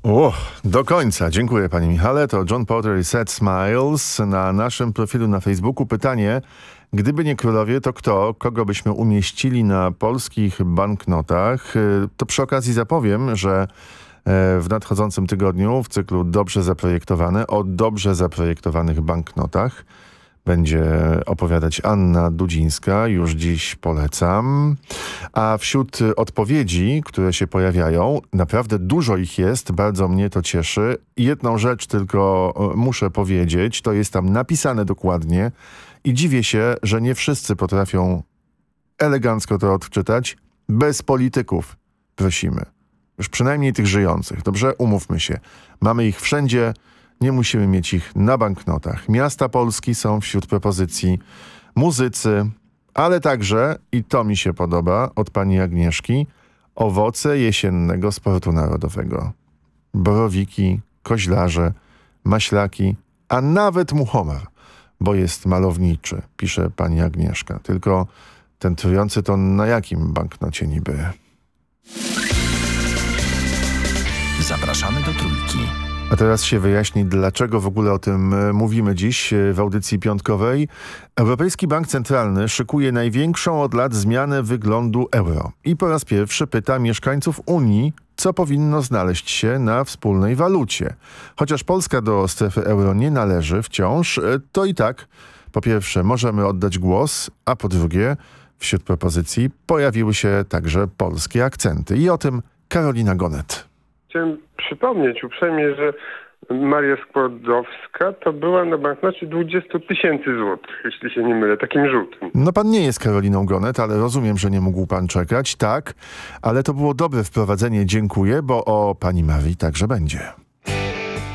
Do końca. Dziękuję, panie Michale. To John Porter i Sad Smiles. Na naszym profilu na Facebooku pytanie: gdyby nie królowie, to kto? Kogo byśmy umieścili na polskich banknotach? To przy okazji zapowiem, że w nadchodzącym tygodniu w cyklu Dobrze Zaprojektowane o dobrze zaprojektowanych banknotach będzie opowiadać Anna Dudzińska. Już dziś polecam. A wśród odpowiedzi, które się pojawiają, naprawdę dużo ich jest, bardzo mnie to cieszy. Jedną rzecz tylko muszę powiedzieć, to jest tam napisane dokładnie i dziwię się, że nie wszyscy potrafią elegancko to odczytać. Bez polityków, prosimy. Już przynajmniej tych żyjących. Dobrze? Umówmy się. Mamy ich wszędzie. Nie musimy mieć ich na banknotach. Miasta Polski są wśród propozycji, muzycy, ale także, i to mi się podoba, od pani Agnieszki, owoce jesiennego sportu narodowego. Borowiki, koźlarze, maślaki, a nawet muchomor, bo jest malowniczy, pisze pani Agnieszka. Tylko ten trujący to na jakim banknocie niby? Zapraszamy do Trójki. A teraz się wyjaśni, dlaczego w ogóle o tym mówimy dziś w audycji piątkowej. Europejski Bank Centralny szykuje największą od lat zmianę wyglądu euro. I po raz pierwszy pyta mieszkańców Unii, co powinno znaleźć się na wspólnej walucie. Chociaż Polska do strefy euro nie należy wciąż, to i tak, po pierwsze, możemy oddać głos, a po drugie, wśród propozycji pojawiły się także polskie akcenty. I o tym Karolina Gonet. Chciałem przypomnieć uprzejmie, że Maria Skłodowska to była na banknocie 20 000 złotych, jeśli się nie mylę, takim żółtym. No pan nie jest Karoliną Gonet, ale rozumiem, że nie mógł pan czekać. Tak, ale to było dobre wprowadzenie, dziękuję, bo o pani Marii także będzie.